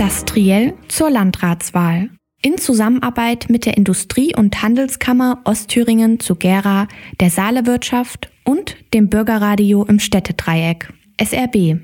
Das Triell zur Landratswahl. In Zusammenarbeit mit der Industrie- und Handelskammer Ostthüringen zu Gera, der Saalewirtschaft und dem Bürgerradio im Städtedreieck, SRB.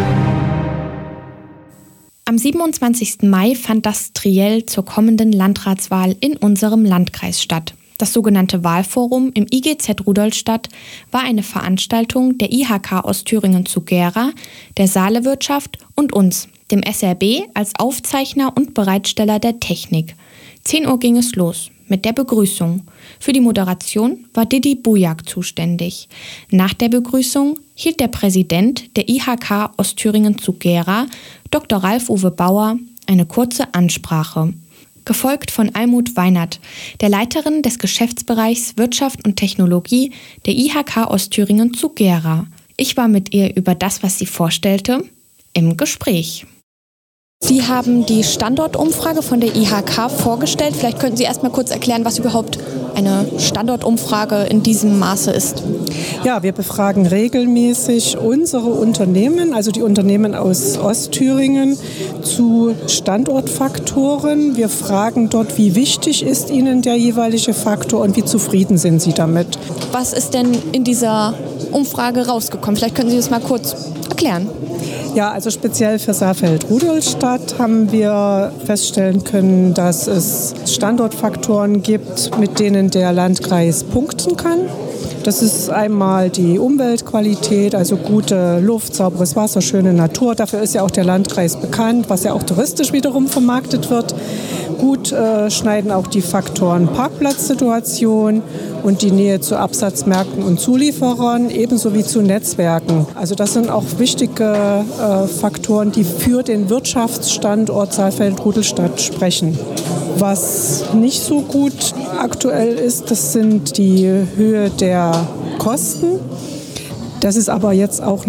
Am 27. Mai fand das Triell zur kommenden Landratswahl in unserem Landkreis statt. Das sogenannte Wahlforum im IGZ Rudolstadt war eine Veranstaltung der IHK Ostthüringen zu Gera, der Saalewirtschaft und uns, dem SRB, als Aufzeichner und Bereitsteller der Technik. 10 Uhr ging es los mit der Begrüßung. Für die Moderation war Didi Bujak zuständig. Nach der Begrüßung hielt der Präsident der IHK Ostthüringen zu Gera, Dr. Ralf-Uwe Bauer, eine kurze Ansprache. Gefolgt von Almut Weinert, der Leiterin des Geschäftsbereichs Wirtschaft und Technologie der IHK Ostthüringen zu Gera. Ich war mit ihr über das, was sie vorstellte, im Gespräch. Sie haben die Standortumfrage von der IHK vorgestellt. Vielleicht könnten Sie erst mal kurz erklären, was überhaupt eine Standortumfrage in diesem Maße ist. Ja, wir befragen regelmäßig unsere Unternehmen, also die Unternehmen aus Ostthüringen, zu Standortfaktoren. Wir fragen dort, wie wichtig ist Ihnen der jeweilige Faktor und wie zufrieden sind Sie damit. Was ist denn in dieser Umfrage rausgekommen? Vielleicht können Sie das mal kurz erklären. Ja, also speziell für Saalfeld-Rudolstadt haben wir feststellen können, dass es Standortfaktoren gibt, mit denen der Landkreis punkten kann. Das ist einmal die Umweltqualität, also gute Luft, sauberes Wasser, schöne Natur. Dafür ist ja auch der Landkreis bekannt, was ja auch touristisch wiederum vermarktet wird. Gut schneiden auch die Faktoren Parkplatzsituation und die Nähe zu Absatzmärkten und Zulieferern, ebenso wie zu Netzwerken. Also das sind auch wichtige Faktoren, die für den Wirtschaftsstandort Saalfeld-Rudolstadt sprechen. Was nicht so gut aktuell ist, das sind die Höhe der Kosten. Das ist aber jetzt auch